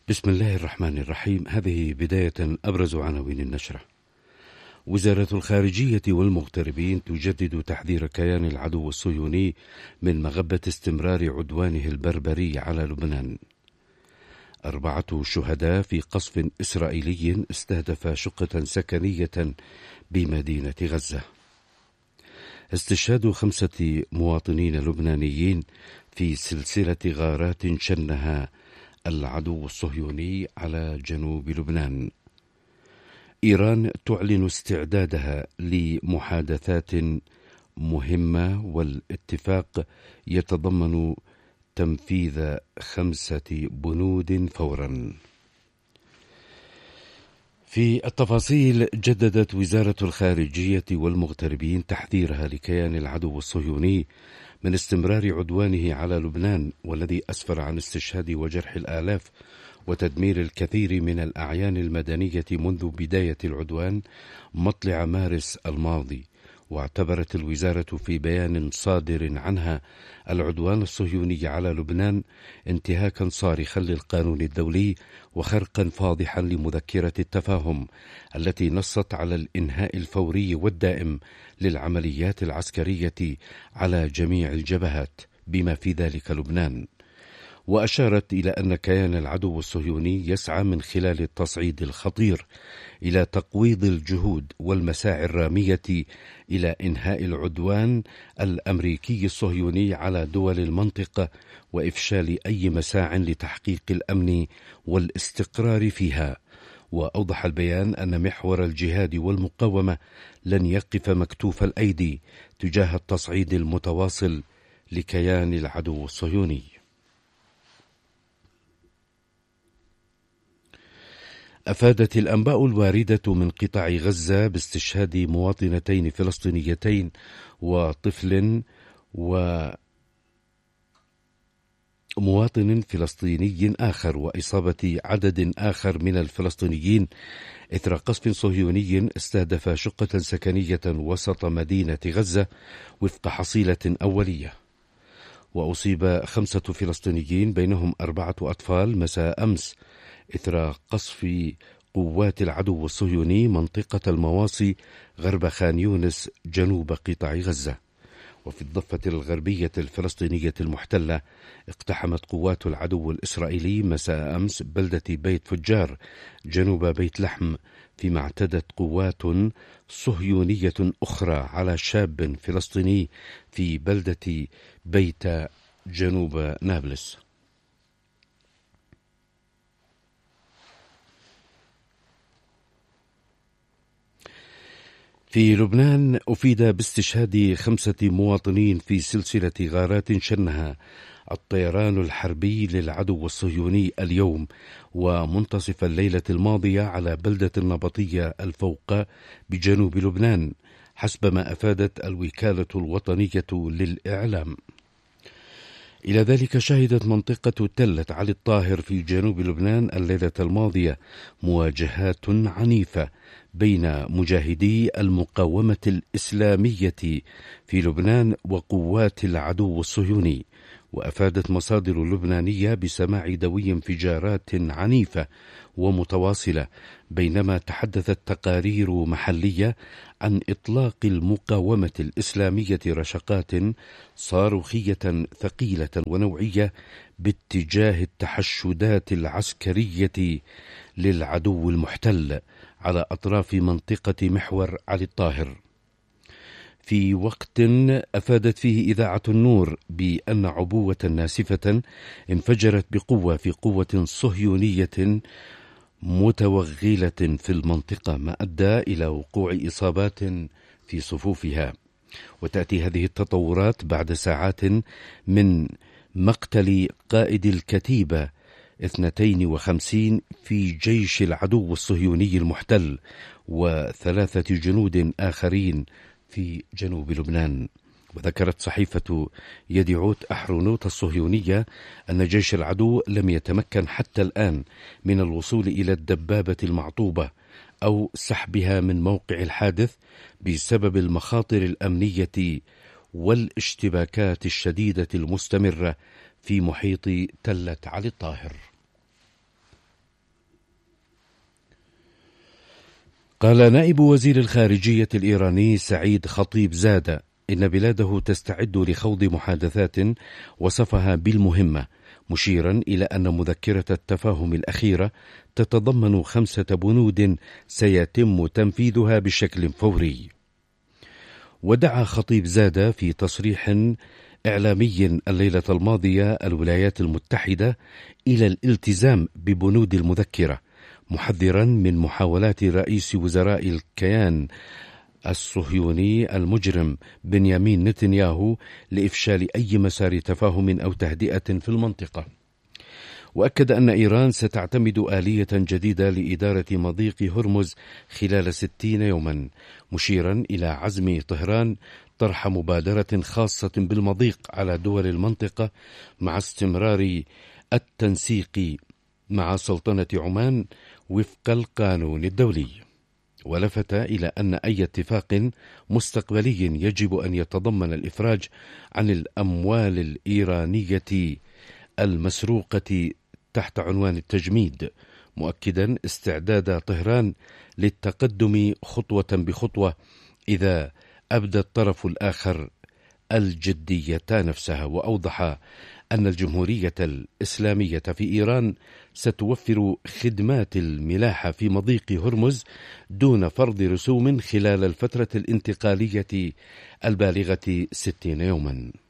بسم الله الرحمن الرحيم. هذه بداية أبرز عناوين النشرة. وزارة الخارجية والمغتربين تجدد تحذير كيان العدو الصهيوني من مغبة استمرار عدوانه البربري على لبنان. 4 شهداء في قصف إسرائيلي استهدف شقة سكنية بمدينة غزة. استشهاد 5 مواطنين لبنانيين في سلسلة غارات شنها العدو الصهيوني على جنوب لبنان. إيران تعلن استعدادها لمحادثات مهمة، والاتفاق يتضمن تنفيذ 5 بنود فورا. في التفاصيل، جددت وزارة الخارجية والمغتربين تحذيرها لكيان العدو الصهيوني من استمرار عدوانه على لبنان، والذي أسفر عن استشهاد وجرح الآلاف وتدمير الكثير من الأعيان المدنية منذ بداية العدوان مطلع مارس الماضي. واعتبرت الوزارة في بيان صادر عنها العدوان الصهيوني على لبنان انتهاكا صارخا للقانون الدولي وخرقا فاضحا لمذكرة التفاهم التي نصت على الإنهاء الفوري والدائم للعمليات العسكرية على جميع الجبهات بما في ذلك لبنان. وأشارت إلى أن كيان العدو الصهيوني يسعى من خلال التصعيد الخطير إلى تقويض الجهود والمساعي الرامية إلى إنهاء العدوان الأمريكي الصهيوني على دول المنطقة وإفشال أي مساع لتحقيق الأمن والاستقرار فيها. وأوضح البيان أن محور الجهاد والمقاومة لن يقف مكتوف الأيدي تجاه التصعيد المتواصل لكيان العدو الصهيوني. أفادت الأنباء الواردة من قطاع غزة باستشهاد مواطنتين فلسطينيتين وطفل ومواطن فلسطيني آخر، وإصابة عدد آخر من الفلسطينيين إثر قصف صهيوني استهدف شقة سكنية وسط مدينة غزة وفق حصيلة أولية. وأصيب 5 فلسطينيين بينهم 4 أطفال مساء أمس إثر قصف قوات العدو الصهيوني منطقة المواصي غرب خان يونس جنوب قطاع غزة. وفي الضفة الغربية الفلسطينية المحتلة اقتحمت قوات العدو الإسرائيلي مساء أمس بلدة بيت فجار جنوب بيت لحم، فيما اعتدت قوات صهيونية أخرى على شاب فلسطيني في بلدة بيت جنوب نابلس. في لبنان أفيد باستشهاد 5 مواطنين في سلسلة غارات شنها الطيران الحربي للعدو الصهيوني اليوم ومنتصف الليلة الماضية على بلدة النبطية الفوقاء بجنوب لبنان، حسب ما أفادت الوكالة الوطنية للإعلام. إلى ذلك، شهدت منطقة تلة علي الطاهر في جنوب لبنان الليلة الماضية مواجهات عنيفة بين مجاهدي المقاومة الإسلامية في لبنان وقوات العدو الصهيوني. وأفادت مصادر لبنانية بسماع دوي انفجارات عنيفة ومتواصلة، بينما تحدثت تقارير محلية عن إطلاق المقاومة الإسلامية رشقات صاروخية ثقيلة ونوعية باتجاه التحشدات العسكرية للعدو المحتل على أطراف منطقة محور علي الطاهر، في وقت أفادت فيه إذاعة النور بأن عبوة ناسفة انفجرت بقوة في قوة صهيونية متوغلة في المنطقة، ما أدى إلى وقوع إصابات في صفوفها. وتأتي هذه التطورات بعد ساعات من مقتل قائد الكتيبة 52 في جيش العدو الصهيوني المحتل و3 جنود آخرين في جنوب لبنان. وذكرت صحيفة يديعوت أحرونوت الصهيونية أن جيش العدو لم يتمكن حتى الآن من الوصول إلى الدبابة المعطوبة أو سحبها من موقع الحادث بسبب المخاطر الأمنية والاشتباكات الشديدة المستمرة في محيط تلة علي الطاهر. قال نائب وزير الخارجية الإيراني سعيد خطيب زادة إن بلاده تستعد لخوض محادثات وصفها بالمهمة، مشيرا إلى أن مذكرة التفاهم الأخيرة تتضمن 5 بنود سيتم تنفيذها بشكل فوري. ودعا خطيب زادة في تصريح إعلامي الليلة الماضية الولايات المتحدة إلى الالتزام ببنود المذكرة، محذرا من محاولات رئيس وزراء الكيان الصهيوني المجرم بنيامين نتنياهو لإفشال أي مسار تفاهم أو تهدئة في المنطقة. وأكد أن إيران ستعتمد آلية جديدة لإدارة مضيق هرمز خلال 60 يوما، مشيرا إلى عزم طهران طرح مبادرة خاصة بالمضيق على دول المنطقة مع استمرار التنسيق مع سلطنة عمان وفق القانون الدولي. ولفت إلى أن أي اتفاق مستقبلي يجب أن يتضمن الإفراج عن الأموال الإيرانية المسروقة تحت عنوان التجميد، مؤكدا استعداد طهران للتقدم خطوة بخطوة إذا أبدى الطرف الآخر الجدية نفسها. وأوضح أن الجمهورية الإسلامية في إيران ستوفر خدمات الملاحة في مضيق هرمز دون فرض رسوم خلال الفترة الانتقالية البالغة 60 يوما.